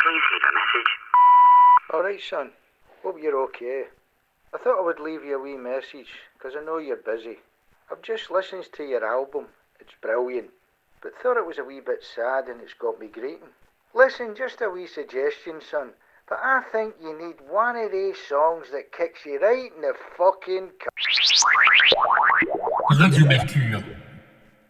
please leave a message. All right, son. Hope you're okay. I thought I would leave you a wee message, because I know you're busy. I've just listened to your album. It's brilliant. But thought it was a wee bit sad and it's got me greeting. Listen, just a wee suggestion, son. But I think you need one of these songs that kicks you right in the fucking... Radio Mercure.